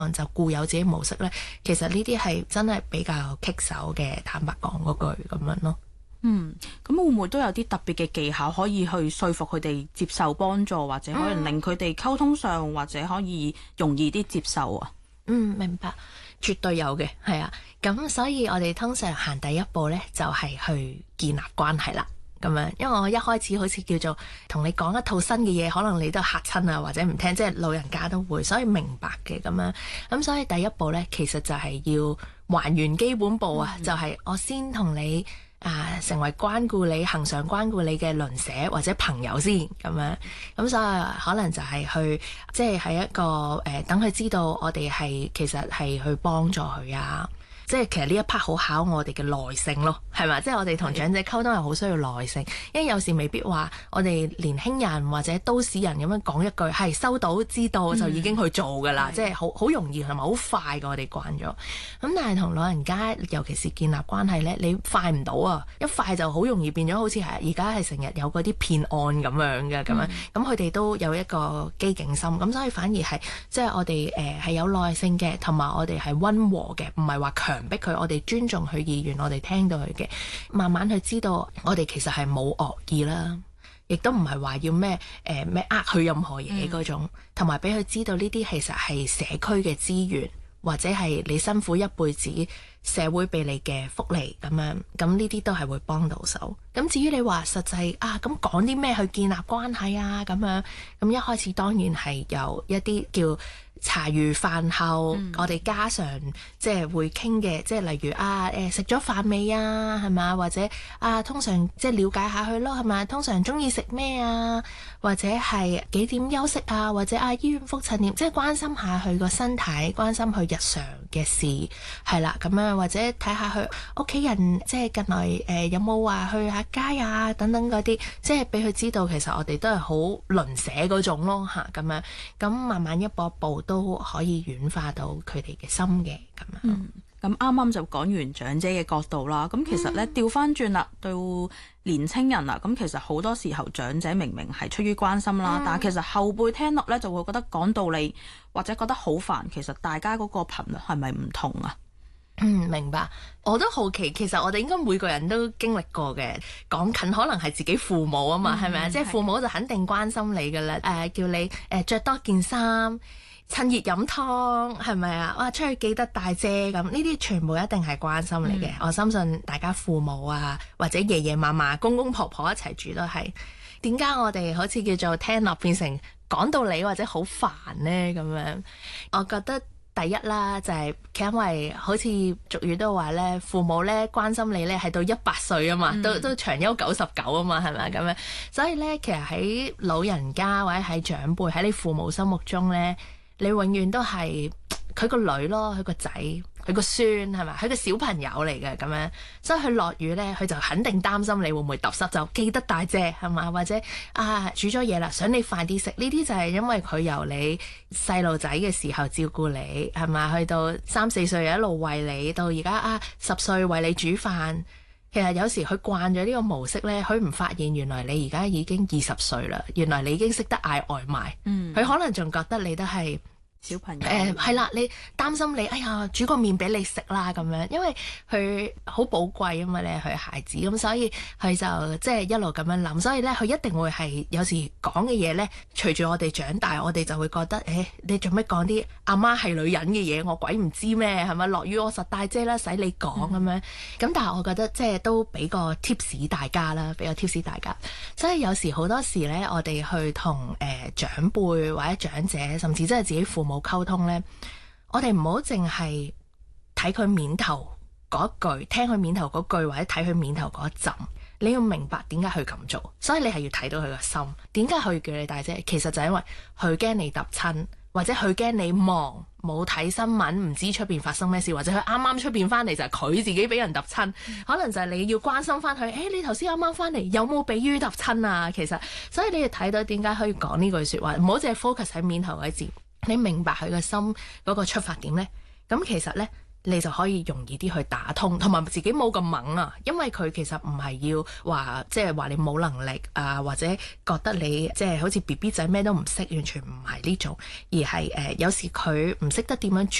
就固有自己模式呢，其實呢啲係真係比較棘手嘅，坦白講嗰句咁樣咯。 咁會唔會都有啲特別嘅技巧可以去說服佢哋接受幫助，或者可能令佢哋溝通上或者可以容易啲接受啊？ 明白，絕對有嘅，係啊。咁所以我哋通常行第一步呢，就係去建立關係啦。咁樣，因為我一開始好似叫做同你講一套新嘅嘢，可能你都嚇親啊，或者唔聽，即係老人家都會，所以明白嘅咁樣。咁所以第一步呢，其實就係要還原基本步啊，就係我先同你成為關顧你、恆常關顧你嘅鄰舍或者朋友先咁樣。咁所以可能就係去，即係係一個等佢知道我哋係其實係去幫助佢啊。即係其實呢一 part 好考我哋嘅耐性咯，係咪？即係我哋同長者溝通係好需要耐性，因為有時未必話我哋年輕人或者都市人咁樣講一句係收到知道就已經去做㗎啦，即係好容易同埋好快㗎，我哋慣咗。咁但係同老人家尤其是建立關係呢，你快唔到啊！一快就好容易變咗好似係而家係成日有嗰啲騙案咁樣嘅咁樣，咁佢哋都有一個機警心，咁所以反而係即係我哋係有耐性嘅，同埋我哋係溫和嘅，唔係話強逼佢，我哋尊重佢意願，我哋聽到佢嘅，慢慢去知道我哋其實係冇惡意啦，亦都唔係話要咩佢任何嘢嗰種，同埋俾佢知道呢啲其實係社區嘅資源，或者係你辛苦一輩子社會俾你嘅福利咁樣，咁呢啲都係會幫到手。咁至於你話實際咁講啲咩去建立關係啊咁樣，咁一開始當然係由一啲叫茶餘飯後，我哋家常即係會傾嘅，即係例如食咗飯未啊，係嘛？或者通常即係了解下佢咯，係咪？通常中意食咩啊？或者係幾點休息啊？或者醫院覆診點？即係關心下佢個身體，關心佢日常嘅事，係啦咁樣，或者睇下佢屋企人即係近來有冇話去下街啊等等嗰啲，即係俾佢知道其實我哋都係好鄰舍嗰種咯嚇咁樣，咁慢慢一步一步都可以軟化到佢哋嘅心嘅咁樣。 咁啱啱就講完長者嘅角度啦，咁其實咧調翻轉啦，到年青人啦，咁其實好多時候長者明明係出於關心啦，但係其實後輩聽落咧就會覺得講道理或者覺得好煩，其實大家嗰個頻率係咪唔同啊？ 明白。我都好奇，其實我哋應該每個人都經歷過嘅。講近可能係自己父母啊嘛，係咪啊？即係父母就肯定關心你噶啦，叫你着多件衫，趁熱飲湯，係咪啊？哇，出去記得帶遮咁，呢啲全部一定係關心你嘅。我相信大家父母或者爺爺嫲嫲、公公婆婆一齊住都係。點解我哋好似叫做聽落變成講道理或者好煩呢？咁樣，我覺得。第一啦，就係因為好似俗語都話咧，父母咧關心你咧係到100歲啊嘛，都長憂99啊嘛，係咪咁樣？所以咧，其實喺老人家或者喺長輩喺你父母心目中咧，你永遠都係佢個女咯，佢個仔，佢個孫係咪？佢個小朋友嚟嘅咁樣，所以佢落雨咧，佢就肯定擔心你會唔會揼濕，就記得帶遮係嘛？或者煮咗嘢啦，想你快啲食，呢啲就係因為佢由你細路仔嘅時候照顧你係嘛，去到3、4歲一路餵你，到而家10歲為你煮飯。其實有時佢慣咗呢個模式咧，佢唔發現原來你而家已經20歲啦，原來你已經識得嗌外賣。佢可能仲覺得你都係小朋友係啦，你擔心你，哎呀，煮個麵俾你食啦咁樣，因為佢好寶貴啊嘛，你係佢孩子，咁所以佢就即係一路咁樣諗，所以咧佢一定會係有時講嘅嘢咧，隨住我哋長大，我哋就會覺得，你做咩講啲阿媽係女人嘅嘢，我鬼唔知咩，係咪？落雨我實帶遮啦，使你講咁樣。咁但係我覺得即係都俾個 tips 大家啦，俾個 tips 大家。所以有時好多時咧，我哋去同長輩或者長者，甚至即係自己父母冇溝通呢，我哋唔好淨係睇佢面頭嗰句，聽佢面頭嗰句，或者睇佢面頭嗰一陣，你要明白點解佢咁做，所以你係要睇到佢個心，點解佢叫你帶遮？其實就係因為佢驚你揼親，或者佢驚你忙冇睇新聞，唔知出邊發生咩事，或者佢啱啱出邊翻嚟就係佢自己俾人揼親，可能就係你要關心翻佢。你頭先啱啱翻嚟有冇俾魚揼親啊？其實，所以你要睇到點解可以講呢句説話，唔好淨係 focus 喺面頭嗰啲字。你明白佢個心嗰個出發點呢？咁其實呢， 你就可以容易啲去打通，同埋自己冇咁猛啊，因為佢其實唔係要話即係話你冇能力啊，或者覺得你即係好似 BB 仔咩都唔識，完全唔係呢種，而係有時佢唔識得點樣